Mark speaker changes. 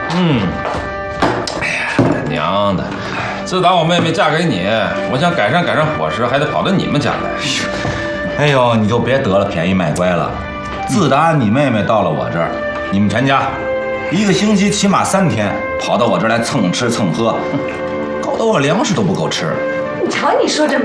Speaker 1: 哎呀，娘的！自打我妹妹嫁给你，我想改善改善伙食，还得跑到你们家来。
Speaker 2: 哎呦，你就别得了便宜卖乖了。自打你妹妹到了我这儿，你们全家1个星期起码3天跑到我这儿来蹭吃蹭喝，搞得我粮食都不够吃。
Speaker 3: 你瞧你说这